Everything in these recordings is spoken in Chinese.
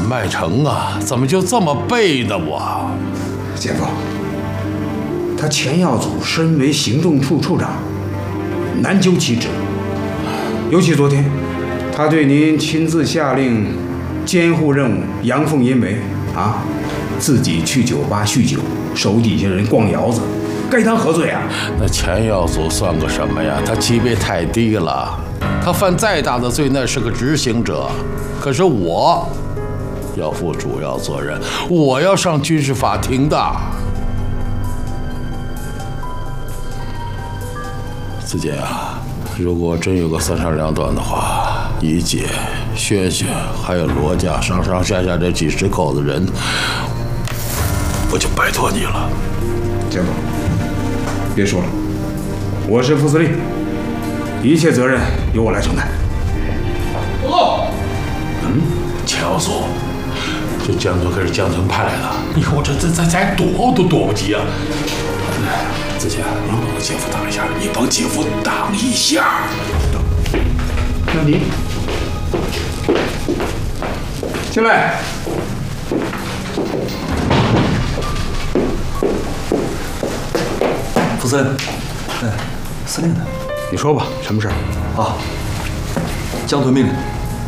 麦城啊，怎么就这么背呢？我， 姐夫，他钱耀祖身为行动处处长，难究其职。尤其昨天，他对您亲自下令监护任务阳奉阴违啊，自己去酒吧酗酒，手底下人逛窑子，该当何罪啊？ 那钱耀祖算个什么呀？他级别太低了，他犯再大的罪那是个执行者，可是我要负主要责任，我要上军事法庭的。子健啊，如果真有个三长两短的话，怡姐、轩轩还有罗家上上下下这几十口子人，我就拜托你了。 姐夫，别说了，我是副司令，一切责任由我来承担。 报告。钱耀祖，这江豚可是江豚派来的，你看我这才躲都躲不及啊！子健，你帮我姐夫挡一下，你帮姐夫挡一下。 那你进来。 副司令，司令呢？ 你说吧，什么事儿？ 啊，江豚命令。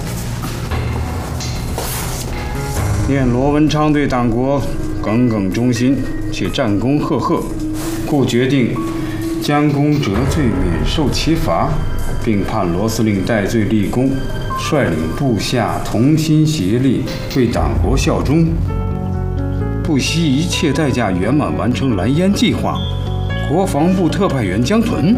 念罗文昌对党国耿耿忠心，且战功赫赫，故决定将功折罪，免受其罚，并判罗司令戴罪立功，率领部下同心协力，为党国效忠，不惜一切代价圆满完成蓝烟计划。国防部特派员江豚。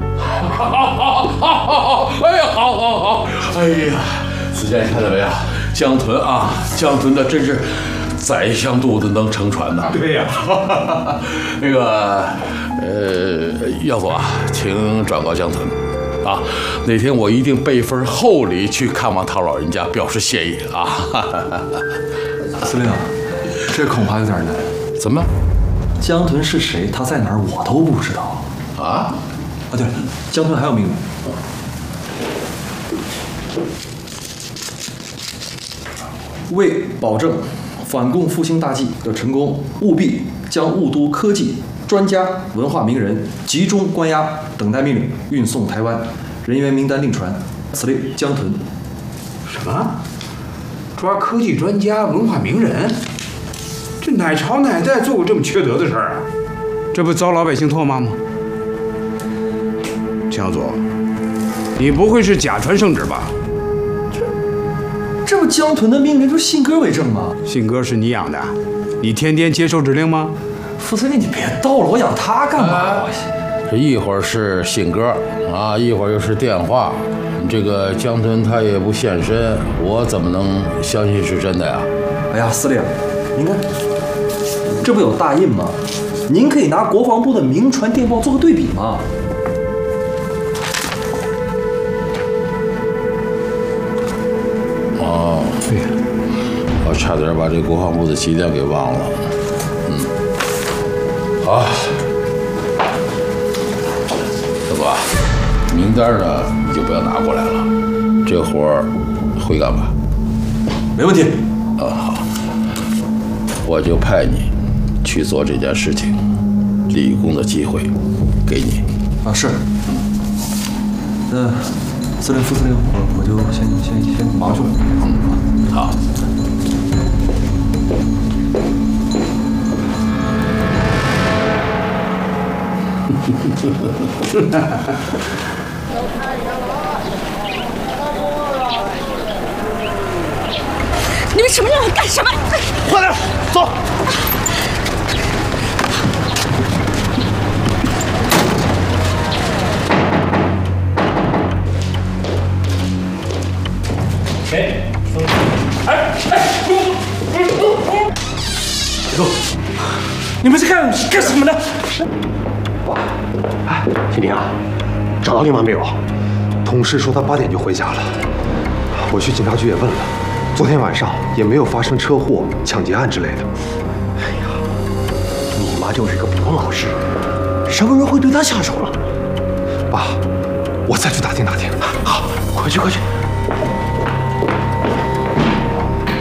好，哎呀，好，哎呀，子健，你看到没有？江豚啊，江豚的真是宰相肚子能撑船呐。 对呀， 那个，耀祖啊，请转告江豚，啊，哪天我一定备份厚礼去看望他老人家，表示谢意啊。 司令啊，这恐怕有点难。 怎么？ 江豚是谁？他在哪儿？我都不知道。 啊？ 啊，对了，江豚还有命令。为保证反共复兴大计的成功，务必将雾都科技、专家、文化名人集中关押，等待命令，运送台湾。人员名单另传。此令江豚。 什么？抓科技专家、文化名人？这哪朝哪代做过这么缺德的事儿啊？这不遭老百姓唾骂吗？钱耀祖，你不会是假传圣旨吧？ 这不江豚的命令就是信鸽为证吗？ 信鸽是你养的，你天天接受指令吗？ 副司令，你别逗了，我养它干嘛？ 这一会儿是信鸽啊，一会儿又是电话，这个江豚他也不现身，我怎么能相信是真的呀？ 哎呀，司令，您看，这不有大印吗？您可以拿国防部的明传电报做个对比嘛。 哦， 对呀， 我差点把这国防部的急调给忘了。好，小左，名单呢你就不要拿过来了，这活儿会干吧？ 没问题。 好，我就派你去做这件事情，立功的机会给你。 啊，是。那司令、副司令，我就先忙去了。 好。 你们什么人干什么？ 快点走！ 你们在干什么呢？ 哎，婷婷啊，找到你妈没有？同事说他8点就回家了。我去警察局也问了，昨天晚上也没有发生车祸、抢劫案之类的。哎呀，你妈就是个普通老师，什么人会对她下手了？爸，我再去打听打听。好，快去快去。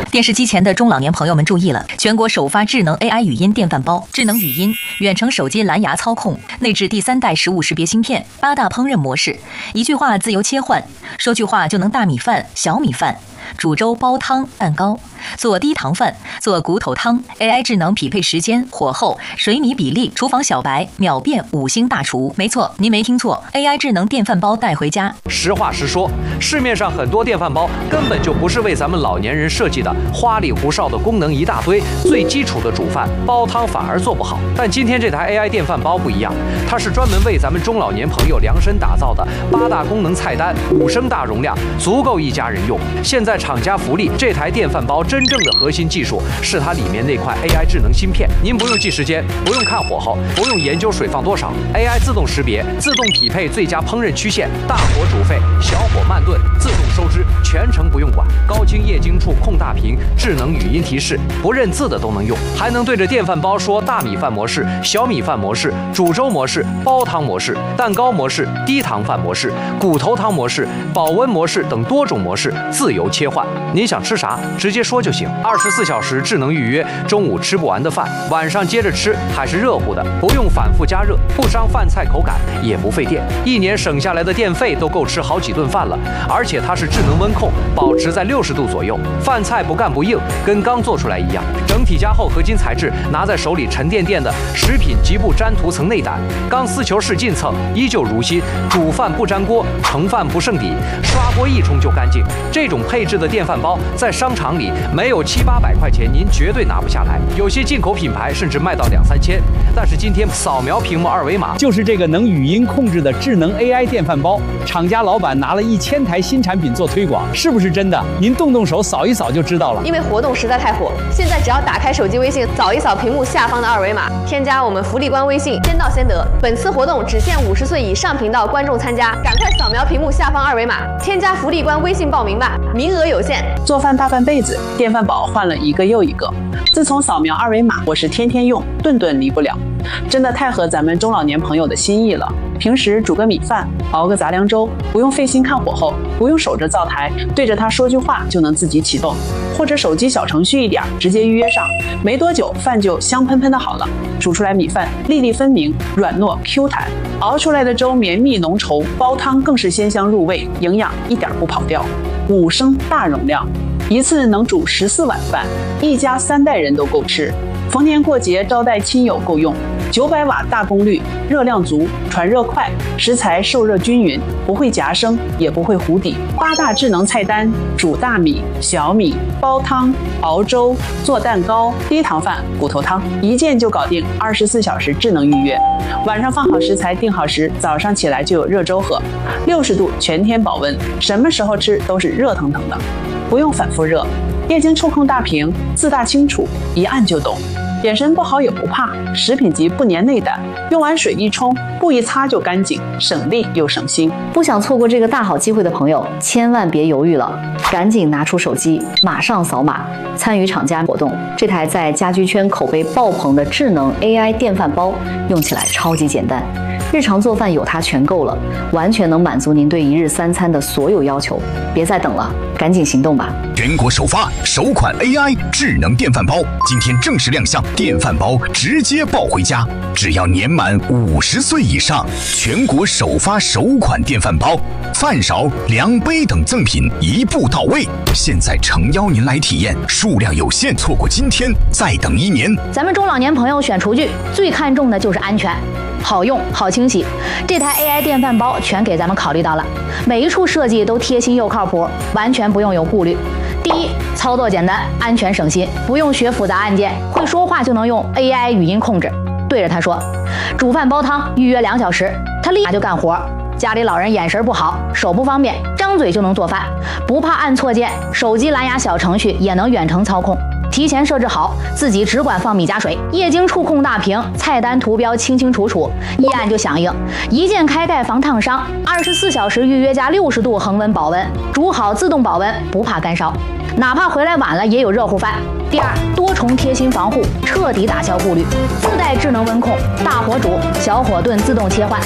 电视机前的中老年朋友们注意了，全国首发智能 AI 语音电饭煲，智能语音、远程手机蓝牙操控，内置第3代食物识别芯片，8大烹饪模式，一句话自由切换，说句话就能大米饭、小米饭。煮粥、煲汤、蛋糕，做低糖饭，做骨头汤 ，AI 智能匹配时间、火候、水米比例，厨房小白秒变5星大厨。没错，您没听错 ，AI 智能电饭煲带回家。 实话实说，市面上很多电饭煲根本就不是为咱们老年人设计的，花里胡哨的功能一大堆，最基础的煮饭、煲汤反而做不好。但今天这台 AI 电饭煲不一样，它是专门为咱们中老年朋友量身打造的，8大功能菜单，5升大容量，足够一家人用。现在厂家福利，这台电饭煲真正的核心技术是它里面那块 AI 智能芯片，您不用记时间，不用看火候，不用研究水放多少 ，AI 自动识别，自动匹配最佳烹饪曲线，大火煮沸，小火慢炖，自动收汁，全程不用管，高清液晶处控大屏，智能语音提示，不认字的都能用，还能对着电饭煲说大米饭模式、小米饭模式、煮粥模式、煲汤模式、蛋糕模式、低糖饭模式、骨头汤模式、保温模式等多种模式自由切换。您想吃啥，直接说就行。24小时智能预约，中午吃不完的饭，晚上接着吃还是热乎的，不用反复加热，不伤饭菜口感，也不费电。1年省下来的电费都够吃好几顿饭了。而且它是智能温控，保持在60度左右，饭菜不干不硬，跟刚做出来一样。整体加厚合金材质，拿在手里沉甸甸的，食品极不粘涂层内胆，钢丝球式进蹭，依旧如新。煮饭不粘锅，盛饭不剩底，刷锅一冲就干净。这种配置的电饭煲在商场里没有700-800块钱，您绝对拿不下来。有些进口品牌甚至卖到2-3千。但是今天扫描屏幕2维码， 就是这个能语音控制的智能 AI 电饭煲，厂家老板拿了1000台新产品做推广，是不是真的？您动动手扫一扫就知道了。 因为活动实在太火，现在只要打开手机微信，扫一扫屏幕下方的2维码，添加我们福利官微信，先到先得。本次活动只限50岁以上频道观众参加，赶快扫描屏幕下方2维码，添加福利官微信报名吧，名额有限。 做饭大半辈子，电饭煲换了一个又一个，自从扫描2维码，我是天天用，顿顿离不了，真的太合咱们中老年朋友的心意了。平时煮个米饭，熬个杂粮粥，不用费心看火候，不用守着灶台，对着它说句话就能自己启动，或者手机小程序一点，直接预约上，没多久饭就香喷喷的好了。煮出来米饭粒粒分明，软糯 Q 弹，熬出来的粥绵密浓稠，煲汤更是鲜香入味，营养一点不跑掉。5升大容量，一次能煮14碗饭，一家3代人都够吃。逢年过节招待亲友够用。900瓦大功率，热量足，传热快，食材受热均匀，不会夹生，也不会糊底。8大智能菜单：煮大米、小米、煲汤、熬粥、做蛋糕、低糖饭、骨头汤，一键就搞定，24小时智能预约。晚上放好食材，定好时，早上起来就有热粥喝，60度全天保温，什么时候吃都是热腾腾的，不用反复热。液晶触控大屏，字大清楚，一按就懂。眼神不好也不怕，食品级不粘内胆，用完水一冲，布一擦就干净，省力又省心。 不想错过这个大好机会的朋友，千万别犹豫了，赶紧拿出手机，马上扫码参与厂家活动。这台在家居圈口碑爆棚的智能 AI 电饭煲，用起来超级简单，日常做饭有它全够了，完全能满足您对1日3餐的所有要求。别再等了，赶紧行动吧！ 全国首发首款 AI 智能电饭煲，今天正式亮相，电饭煲直接抱回家，只要年满50岁以上，全国首发首款电饭煲，饭勺、量杯等赠品一步到位。现在诚邀您来体验，数量有限，错过今天再等1年。 咱们中老年朋友选厨具最看重的就是安全。好用好清洗，这台 AI 电饭煲全给咱们考虑到了，每一处设计都贴心又靠谱，完全不用有顾虑。第一，操作简单，安全省心，不用学复杂按键，会说话就能用 AI 语音控制，对着它说，煮饭煲汤预约2小时，它立马就干活。家里老人眼神不好，手不方便，张嘴就能做饭，不怕按错键，手机蓝牙小程序也能远程操控。提前设置好，自己只管放米加水，液晶触控大屏，菜单图标清清楚楚，一按就响应，一键开盖防烫伤，24小时预约加60度恒温保温，煮好自动保温，不怕干烧，哪怕回来晚了也有热乎饭。第二，多重贴心防护，彻底打消顾虑，自带智能温控，大火煮、小火炖自动切换，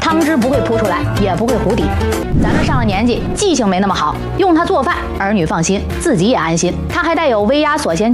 汤汁不会扑出来，也不会糊底。咱们上了年纪，记性没那么好，用它做饭，儿女放心，自己也安心。它还带有微压锁鲜